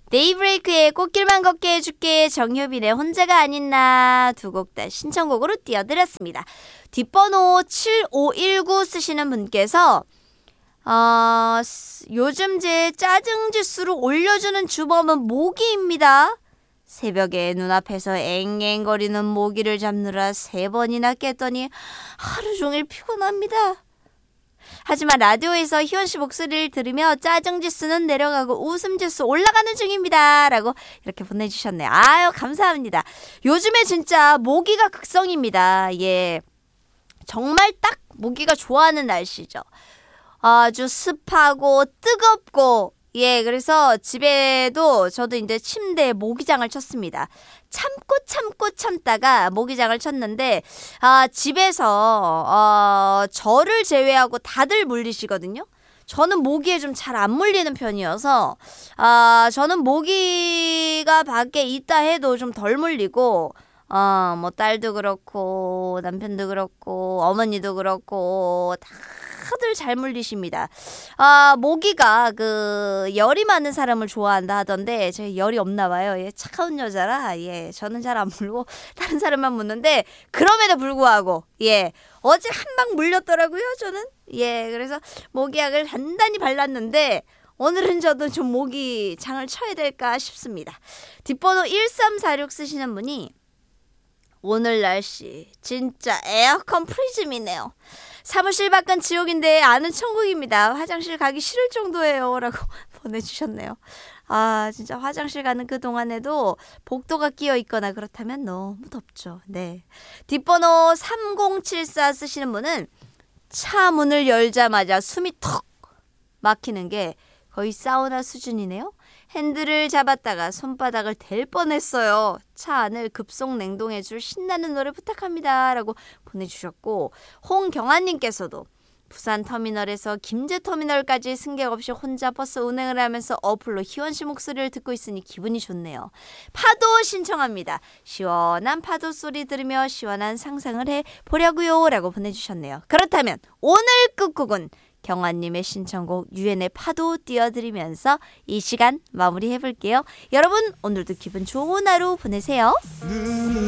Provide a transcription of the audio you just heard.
데이브레이크의 꽃길만 걷게 해줄게, 정효빈의 혼자가 아닌 나 두 곡 다 신청곡으로 띄워드렸습니다. 뒷번호 7519 쓰시는 분께서 요즘 제 짜증 지수를 올려주는 주범은 모기입니다. 새벽에 눈앞에서 앵앵거리는 모기를 잡느라 3번이나 깼더니 하루 종일 피곤합니다. 하지만 라디오에서 희원씨 목소리를 들으며 짜증지수는 내려가고 웃음지수 올라가는 중입니다. 라고 이렇게 보내주셨네요. 아유, 감사합니다. 요즘에 진짜 모기가 극성입니다. 예, 정말 딱 모기가 좋아하는 날씨죠. 아주 습하고 뜨겁고, 예, 그래서 집에도 저도 이제 침대에 모기장을 쳤습니다. 참고 참다가 모기장을 쳤는데, 집에서 저를 제외하고 다들 물리시거든요. 저는 모기에 좀 잘 안 물리는 편이어서 저는 모기가 밖에 있다 해도 좀 덜 물리고, 뭐 딸도 그렇고 남편도 그렇고 어머니도 그렇고 다들 잘 물리십니다. 모기가 그 열이 많은 사람을 좋아한다 하던데 제가 열이 없나 봐요. 예, 착한 여자라 예, 저는 잘 안 물고 다른 사람만 물는데 그럼에도 불구하고 예, 어제 한 방 물렸더라고요. 저는 예, 그래서 모기약을 단단히 발랐는데 오늘은 저도 좀 모기장을 쳐야 될까 싶습니다. 뒷번호 1346 쓰시는 분이 오늘 날씨 진짜 에어컨 프리즘이네요. 사무실 밖은 지옥인데 안은 천국입니다. 화장실 가기 싫을 정도예요. 라고 보내주셨네요. 진짜 화장실 가는 그 동안에도 복도가 끼어 있거나 그렇다면 너무 덥죠. 네. 뒷번호 3074 쓰시는 분은 차 문을 열자마자 숨이 턱 막히는 게 거의 사우나 수준이네요. 핸들을 잡았다가 손바닥을 댈 뻔했어요. 차 안을 급속 냉동해줄 신나는 노래 부탁합니다. 라고 보내주셨고, 홍경아님께서도 부산 터미널에서 김제 터미널까지 승객 없이 혼자 버스 운행을 하면서 어플로 희원씨 목소리를 듣고 있으니 기분이 좋네요. 파도 신청합니다. 시원한 파도 소리 들으며 시원한 상상을 해보려고요. 라고 보내주셨네요. 그렇다면 오늘 끝곡은 경아님의 신청곡 유엔의 파도 띄워드리면서 이 시간 마무리해볼게요. 여러분 오늘도 기분 좋은 하루 보내세요.